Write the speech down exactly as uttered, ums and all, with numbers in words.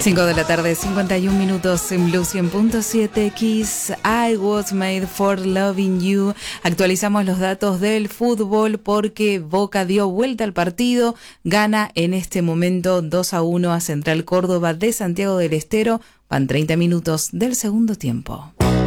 cinco de la tarde, cincuenta y un minutos en Blue cien punto siete. Kiss, I was made for loving you. Actualizamos los datos del fútbol porque Boca dio vuelta al partido. Gana en este momento dos a uno a Central Córdoba de Santiago del Estero. Van treinta minutos del segundo tiempo.